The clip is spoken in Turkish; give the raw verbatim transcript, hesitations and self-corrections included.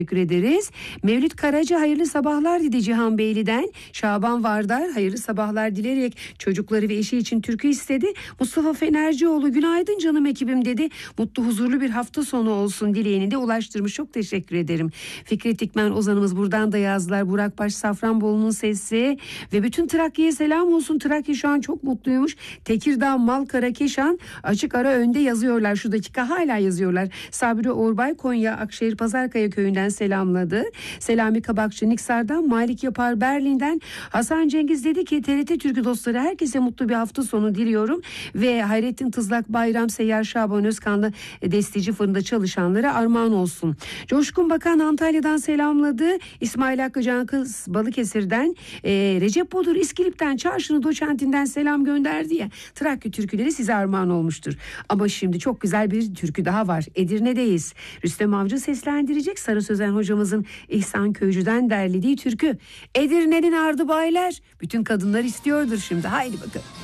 Teşekkür ederiz. Mevlüt Karaca hayırlı sabahlar dedi Cihan Beyli'den. Şaban Vardar hayırlı sabahlar dileyerek çocukları ve eşi için türkü istedi. Mustafa Fenercioğlu günaydın canım ekibim dedi. Mutlu huzurlu bir hafta sonu olsun dileğini de ulaştırmış. Çok teşekkür ederim. Fikret Dikmen Ozan'ımız buradan da yazdılar. Burak Baş Safranbolu'nun sesi ve bütün Trakya'ya selam olsun. Trakya şu an çok mutluymuş. Tekirdağ, Malkara, Keşan açık ara önde yazıyorlar. Şu dakika hala yazıyorlar. Sabri Orbay Konya Akşehir Pazarkaya köyünden selamladı. Selami Kabakçı Niksar'dan, Malik Yapar Berlin'den, Hasan Cengiz dedi ki T R T Türkü dostları herkese mutlu bir hafta sonu diliyorum ve Hayrettin Tızlak Bayram Seyyar Şaban Özkanlı Destici Fırında çalışanlara armağan olsun. Coşkun Bakan Antalya'dan selamladı. İsmail Hakkı Cankız Balıkesir'den, e, Recep Bodur İskilip'ten, Çarşı'nın doçentinden selam gönderdi ya. Trakya türküleri size armağan olmuştur. Ama şimdi çok güzel bir türkü daha var. Edirne'deyiz. Rüstem Avcı seslendirecek. Sarı Sözen hocamızın İhsan Köycü'den derlediği türkü. Edirne'nin ardı baylar. Bütün kadınlar istiyordur şimdi. Haydi bakalım.